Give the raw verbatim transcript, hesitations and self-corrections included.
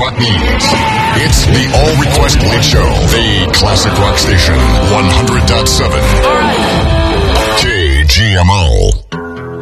rock needs. It's the All Request Late Show, the classic rock station, one hundred point seven. All right.